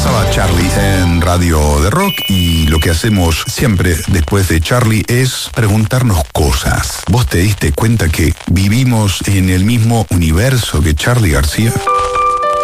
Pasaba Charlie en Radio de Rock y lo que hacemos siempre después de Charlie es preguntarnos cosas. ¿Vos te diste cuenta que vivimos en el mismo universo que Charly García?